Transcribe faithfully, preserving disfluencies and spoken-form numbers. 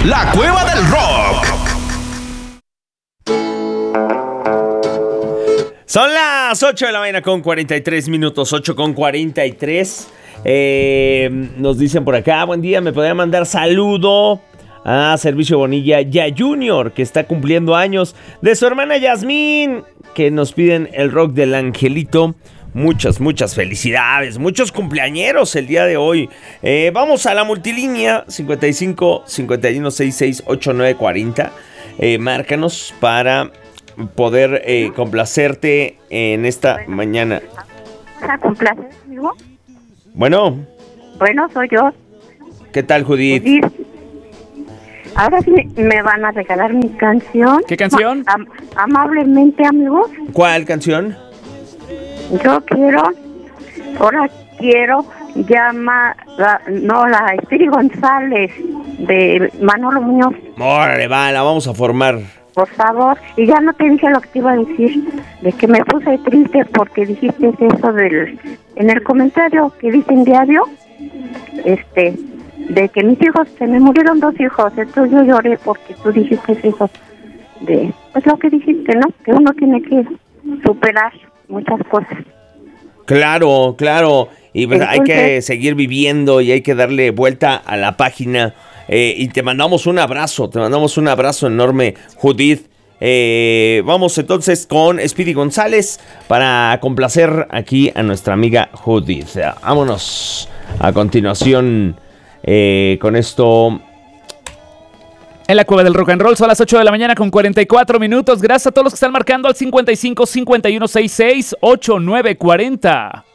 La Cueva del Rock. Son las ocho de la mañana con cuarenta y tres minutos, ocho con cuarenta y tres. Eh, nos dicen por acá, buen día, me podría mandar saludo a Servicio Bonilla Ya Junior, que está cumpliendo años, de su hermana Yasmín, que nos piden el rock del Angelito. Muchas, muchas felicidades, muchos cumpleañeros el día de hoy. Eh, vamos a la multilínea cincuenta y cinco, cincuenta y uno, sesenta y seis, ochenta y nueve, cuarenta. Eh, márcanos para poder eh, complacerte en esta bueno, mañana. ¿Vas a complacer, amigo? Bueno. Bueno, soy yo. ¿Qué tal, Judith? Judith. Ahora sí me van a regalar mi canción. ¿Qué canción? Am- amablemente, amigos. ¿Cuál canción? Yo quiero, ahora quiero llama, la, no, la Espiri González de Manolo Muñoz, Órale, va, la vamos a formar. por favor. Y ya no te dije lo que te iba a decir, de que me puse triste porque dijiste eso del, en el comentario que dice en diario, este, de que mis hijos, se me murieron dos hijos, entonces yo lloré porque tú dijiste eso, de, pues lo que dijiste, ¿no? Que uno tiene que superar muchas cosas. Claro, claro. Y pues Entonces, hay que seguir viviendo y hay que darle vuelta a la página. Eh, y te mandamos un abrazo, te mandamos un abrazo enorme, Judith. Eh, vamos entonces con Speedy González para complacer aquí a nuestra amiga Judith. Vámonos a continuación eh, con esto. En la Cueva del Rock and Roll son las ocho de la mañana con cuarenta y cuatro minutos. Gracias a todos los que están marcando al cincuenta y cinco, cincuenta y uno, sesenta y seis, ochenta y nueve, cuarenta.